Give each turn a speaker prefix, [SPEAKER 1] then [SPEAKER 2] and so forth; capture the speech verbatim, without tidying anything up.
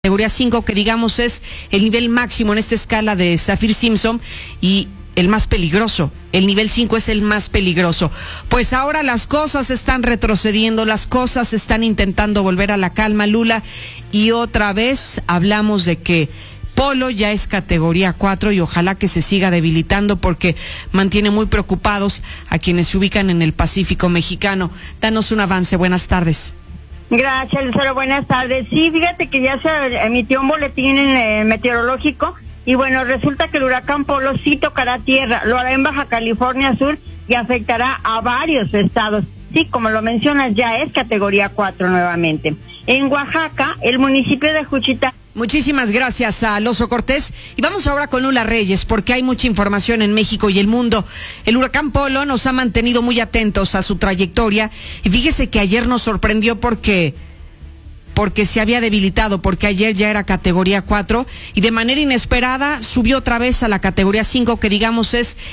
[SPEAKER 1] Categoría cinco, que digamos es el nivel máximo en esta escala de Saffir-Simpson y el más peligroso. El nivel cinco es el más peligroso. Pues ahora las cosas están retrocediendo, las cosas están intentando volver a la calma, Lula, y otra vez hablamos de que Polo ya es categoría cuatro y ojalá que se siga debilitando porque mantiene muy preocupados a quienes se ubican en el Pacífico mexicano. Danos un avance, buenas tardes.
[SPEAKER 2] Gracias, Lucero, buenas tardes. Sí, fíjate que ya se emitió un boletín eh, meteorológico y bueno, resulta que el huracán Polo sí tocará tierra, lo hará en Baja California Sur y afectará a varios estados. Sí, como lo mencionas, ya es categoría cuatro nuevamente. En Oaxaca, el municipio de Juchitán.
[SPEAKER 1] Muchísimas gracias a Alonso Cortés. Y vamos ahora con Lula Reyes, porque hay mucha información en México y el mundo. El huracán Polo nos ha mantenido muy atentos a su trayectoria. Y fíjese que ayer nos sorprendió porque, porque se había debilitado, porque ayer ya era categoría cuatro y de manera inesperada subió otra vez a la categoría cinco, que digamos es